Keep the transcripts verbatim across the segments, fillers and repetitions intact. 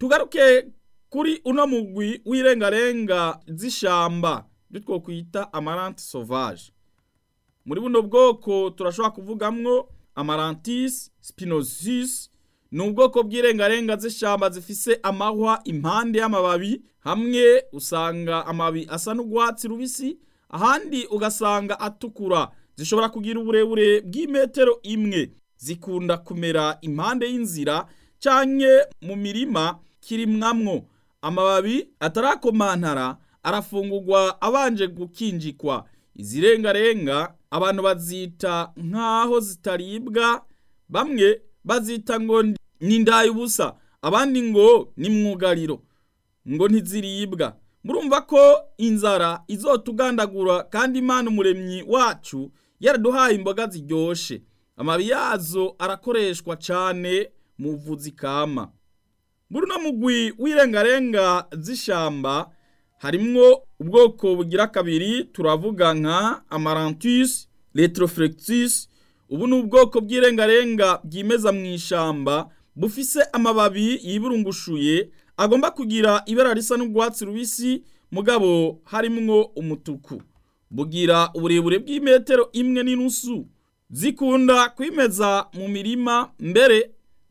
tugaruke kuri uno mugwi w'irengarenga z'ishamba byo twokwita amaranti sauvage. Muri buno bwoko turashobora kuvugamwo Amaranthus spinosus, ni ubwoko bw'irengarenga z'ishamba zifise amahwa impande y'amababi, hamwe usanga amababi asa n'urwatsi rubisi, ahandi ugasanga atukura. Zishobora kugira uburebure bw'imetero imwe, zikunda kumera impande y'inzira canke mu mirima kirimwamwo. Amababi atarakomantara arafungurwa abanje gukinjikwa. Izi rengarenga abantu bazita nkaho zitaribwa, bamwe bazita ngo ni ndayubusa, abandi ngo ni mwugariro, ngo ntiziribwa. Murumva ko inzara izotugandagura kandi Imana umuremyi wacu yaraduhaye imboga ziryoshe. Amababi yazo arakoreshwa cane mu buvuzi kama. Muri no mugwi w'irengarenga z'ishamba harimwo ubwoko bugira kabiri, turavuga nka Amaranthus retroflexus. Ubu ni ubwoko bw'irengarenga bwimeza mu ishamba, bufise amababi yiburungushuye agomba kugira ibara risa n'urwatsi rubisi, mugabo harimwo umutuku. Bugira uburebure bw'imetero imwe n'inusu. Zikunda kwimeza mu mirima, mbere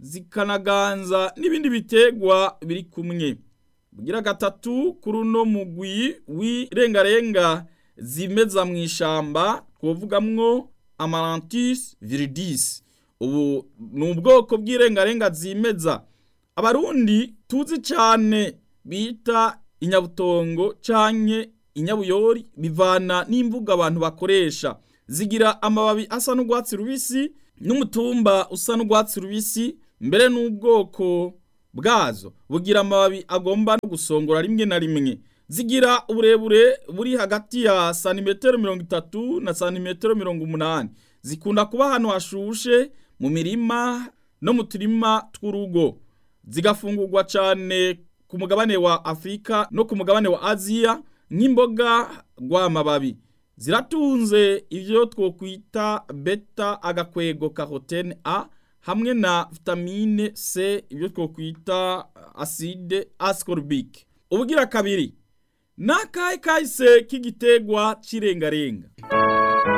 zikanaganza n'ibindi bitegwa biri kumwe. Bugira gatatu kuri uno mugwi w'irengarenga zimeza mu ishamba twovugamwo Amaranthus viridis. Ubu ni ubwoko bw'irengarenga zimeza Abarundi tuzi cyane bita inyabutongo canke inyabuyori, bivana n'imvuga abantu bakoresha. Zigira amababi asa n'urwatsi rubisi n'umutumba usa n'urwatsi rubisi, mbere n'ubwoko bwazo bugira amababi agomba no gusongora rimwe na rimwe. Zigira uburebure buri hagati ya santimetero mirongo itatu na santimetero mirongo umunani. Zikunda kuba hano hashushe mu mirima no mu turima tw'urugo. Zigafungurwa cane ku mugabane wa Afrika no ku mugabane wa Aziya nk'imboga rw'amababi. Ziratunze ivyo twokwita beta agakwego carotene A hamwe na vitamine C, ivyo twokwita acide ascorbic. Ubugira kabiri, nakahe kahise k'igitegwa c'irengarenga.